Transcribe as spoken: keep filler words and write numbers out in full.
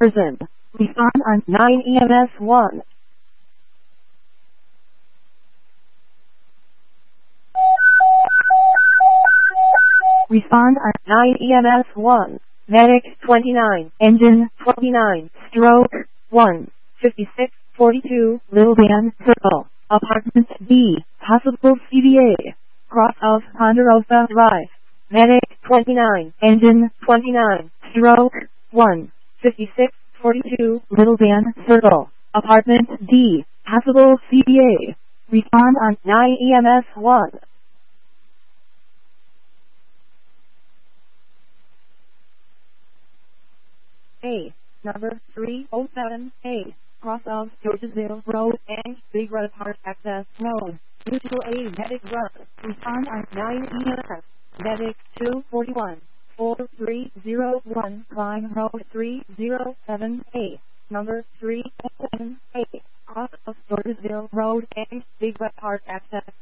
Prison. Respond on nine E M S one. Respond on nine E M S one. Medic twenty-nine. Engine twenty-nine. Stroke one. fifty-six forty-two. Little Van Circle. Apartment B. Possible C V A. Cross of Ponderosa Drive. Medic twenty-nine. Engine twenty-nine. Stroke one. fifty-six forty-two. Little Van Circle. Apartment D. Possible C V A. Respond on nine E M S one. A. Number three oh seven A. Cross of Georgesville Road and Big Red Park Access Road. Mutual aid medic run. Respond on nine E M S. Medic two forty-one. four three zero one. Klein Road three oh seven A. Number three oh seven A. Cross of Georgesville Road and Big Red Park Access